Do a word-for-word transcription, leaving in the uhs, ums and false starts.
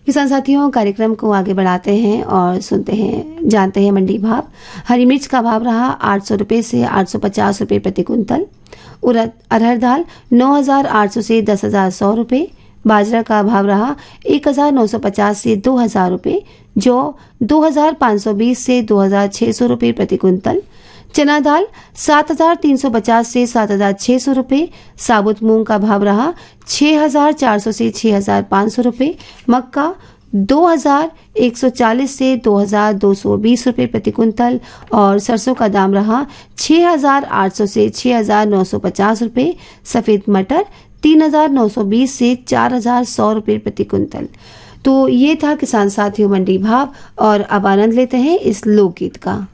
किसान साथियों, कार्यक्रम को आगे बढ़ाते हैं और सुनते हैं जानते हैं मंडी भाव। हरी मिर्च का भाव रहा आठ सौ रुपये से आठ सौ पचास रुपये प्रति कुंतल। उड़द अरहर दाल नौ हजार आठ सौ से दस हजार सौ रुपये। बाजरा का भाव रहा एक हजार नौ सौ पचास से दो हजार रुपये। जौ दो हजार पाँच सौ बीस से दो हजार छः सौ रुपये प्रति कुंतल। चना दाल सात हजार तीन सौ पचास से सात हजार छः सौ रुपये। साबुत मूंग का भाव रहा छः हजार चार सौ से छः हजार पाँच सौ रुपये। मक्का दो हजार एक सौ चालीस से दो हजार दो सौ बीस रुपये प्रति कुंतल और सरसों का दाम रहा छः हजार आठ सौ से छः हजार नौ सौ पचास रुपये। सफ़ेद मटर तीन हजार नौ सौ बीस से चार हजार सौ रुपये प्रति कुंतल। तो ये था किसान साथियों मंडी भाव, और अब आनंद लेते हैं इस लोकगीत का।